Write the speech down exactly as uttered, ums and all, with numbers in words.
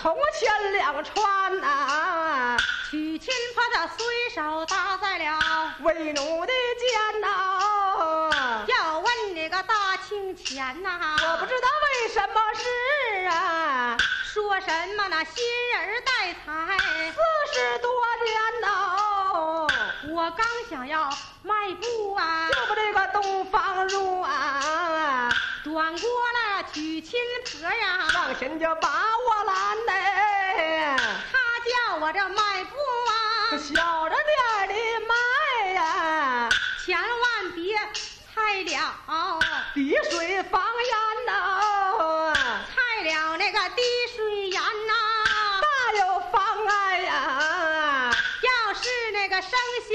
从前两船呐， 娶亲婆的随手搭在了为奴的肩呐。 要问那个大清钱呐， 我不知道为什么是啊， 说什么那新人带财四十多年呐， 我刚想要迈步啊， 就把这个东方入啊， 转过了娶亲婆呀， 上前就把我拦嘞， 他叫我这迈步啊， 小着点的迈呀， 千万别踩了滴水放眼呐， 踩了那个滴水眼呐， 大有妨碍呀。 要是那个生